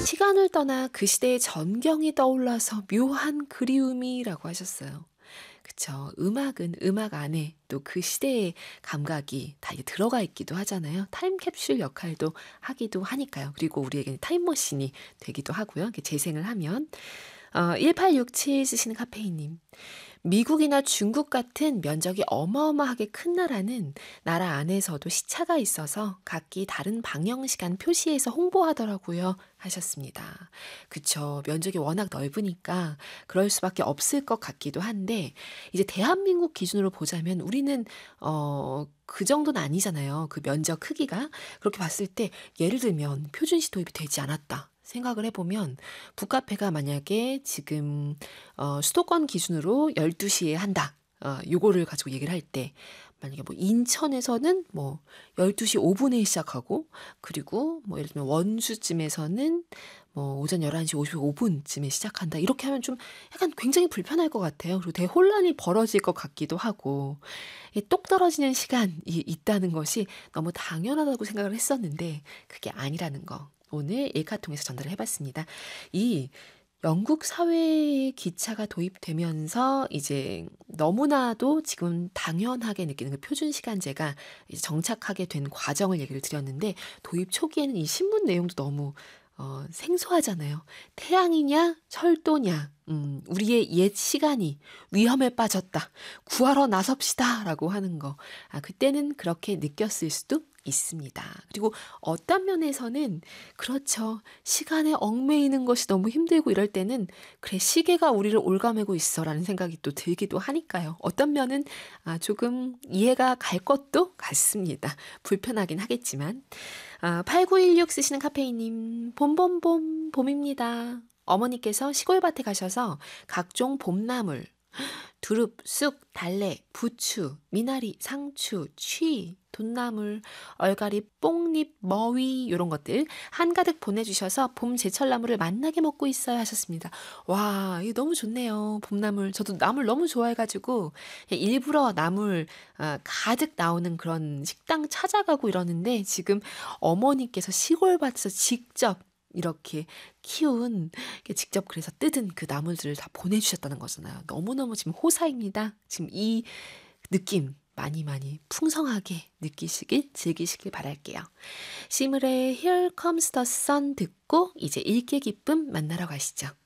시간을 떠나 그 시대의 전경이 떠올라서 묘한 그리움이라고 하셨어요. 그쵸. 음악은 음악 안에 또 그 시대의 감각이 다 이제 들어가 있기도 하잖아요. 타임캡슐 역할도 하기도 하니까요. 그리고 우리에게는 타임머신이 되기도 하고요. 이렇게 재생을 하면. 1867 쓰시는 카페인님. 미국이나 중국 같은 면적이 어마어마하게 큰 나라는 나라 안에서도 시차가 있어서 각기 다른 방영시간 표시에서 홍보하더라고요. 하셨습니다. 그쵸. 면적이 워낙 넓으니까 그럴 수밖에 없을 것 같기도 한데, 이제 대한민국 기준으로 보자면 우리는, 그 정도는 아니잖아요. 그 면적 크기가. 그렇게 봤을 때 예를 들면 표준시 도입이 되지 않았다. 생각을 해보면 북카페가 만약에 지금 수도권 기준으로 12시에 한다. 요거를 가지고 얘기를 할 때 만약에 뭐 인천에서는 뭐 12시 5분에 시작하고, 그리고 뭐 예를 들면 원주쯤에서는 뭐 오전 11시 55분쯤에 시작한다. 이렇게 하면 좀 약간 굉장히 불편할 것 같아요. 그리고 되게 혼란이 벌어질 것 같기도 하고, 이 똑 떨어지는 시간이 있다는 것이 너무 당연하다고 생각을 했었는데 그게 아니라는 거. 오늘 일카 통해서 전달을 해봤습니다. 이 영국 사회에 기차가 도입되면서 이제 너무나도 지금 당연하게 느끼는 그 표준 시간제가 이제 정착하게 된 과정을 얘기를 드렸는데, 도입 초기에는 이 신문 내용도 너무 생소하잖아요. 태양이냐 철도냐, 우리의 옛 시간이 위험에 빠졌다. 구하러 나섭시다. 라고 하는 거. 그때는 그렇게 느꼈을 수도 있습니다. 그리고 어떤 면에서는 그렇죠. 시간에 얽매이는 것이 너무 힘들고 이럴 때는 그래, 시계가 우리를 올가매고 있어라는 생각이 또 들기도 하니까요. 어떤 면은 조금 이해가 갈 것도 같습니다. 불편하긴 하겠지만. 8916 쓰시는 카페이님, 봄봄봄 봄입니다. 어머니께서 시골밭에 가셔서 각종 봄나물, 두릅, 쑥, 달래, 부추, 미나리, 상추, 취, 돈나물, 얼갈이, 뽕잎, 머위 이런 것들 한가득 보내주셔서 봄 제철나물을 맛나게 먹고 있어요 하셨습니다. 와, 이거 너무 좋네요. 봄나물. 저도 나물 너무 좋아해가지고 일부러 나물 가득 나오는 그런 식당 찾아가고 이러는데, 지금 어머니께서 시골밭에서 직접 이렇게 키운, 직접 그래서 뜯은 그 나물들을 다 보내주셨다는 거잖아요. 너무너무 지금 호사입니다. 지금 이 느낌 많이 많이 풍성하게 느끼시길, 즐기시길 바랄게요. 시물의 Here Comes the Sun 듣고 이제 읽기 기쁨 만나러 가시죠.